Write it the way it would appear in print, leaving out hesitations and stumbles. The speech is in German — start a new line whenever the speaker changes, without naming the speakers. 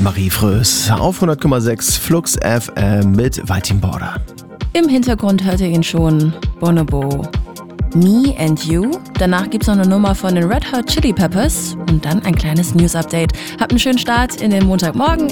Marie Frös auf 100,6 Flux FM mit White Border.
Im Hintergrund hört ihr ihn schon, Bonobo. Me and You. Danach gibt's noch eine Nummer von den Red Hot Chili Peppers und dann ein kleines News-Update. Habt einen schönen Start in den Montagmorgen.